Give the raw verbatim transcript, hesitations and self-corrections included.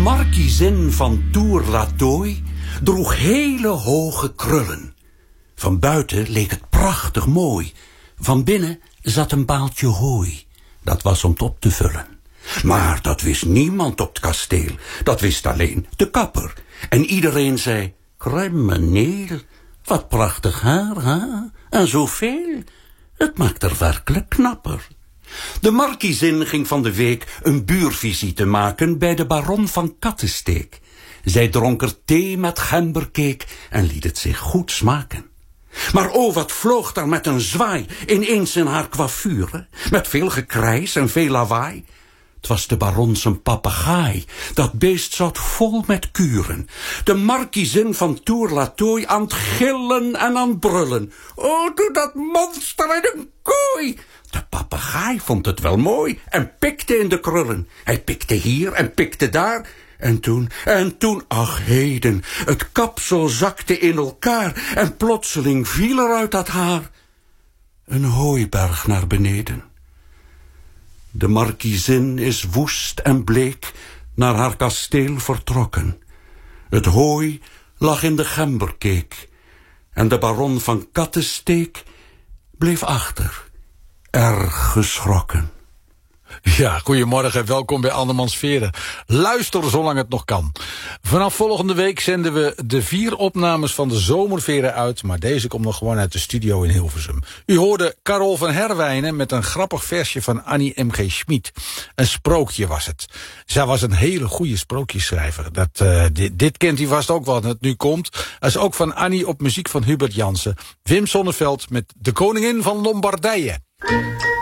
markiezin van Tour-la-Tooi droeg hele hoge krullen. Van buiten leek het prachtig mooi. Van binnen zat een baaltje hooi. Dat was om het op te vullen. Maar dat wist niemand op het kasteel. Dat wist alleen de kapper. En iedereen zei, crimineel, wat prachtig haar, ha? En zoveel. Het maakt er werkelijk knapper. De markiezin ging van de week een buurvisite maken bij de baron van Kattensteek. Zij dronk er thee met gembercake en liet het zich goed smaken. Maar oh, wat vloog daar met een zwaai ineens in haar coiffure, met veel gekrijs en veel lawaai. Het was de baron zijn papegaai. Dat beest zat vol met kuren. De markiezin van Tour-la-Tooi aan het gillen en aan het brullen. Oh, doe dat monster in een kooi. De papegaai vond het wel mooi en pikte in de krullen. Hij pikte hier en pikte daar. En toen, en toen, ach heden, het kapsel zakte in elkaar en plotseling viel er uit dat haar een hooiberg naar beneden. De markiezin is woest en bleek naar haar kasteel vertrokken. Het hooi lag in de gembercake en de baron van Kattensteek bleef achter, erg geschrokken. Ja, goedemorgen, welkom bij Andermans Veren. Luister zolang het nog kan. Vanaf volgende week zenden we de vier opnames van de zomerveren uit, maar deze komt nog gewoon uit de studio in Hilversum. U hoorde Carol van Herwijnen met een grappig versje van Annie M G Schmid. Een sprookje was het. Zij was een hele goede sprookjesschrijver. Dat, uh, dit, dit kent u vast ook wel, dat het nu komt. Dat is ook van Annie op muziek van Hubert Jansen. Wim Sonneveld met De Koningin van Lombardije.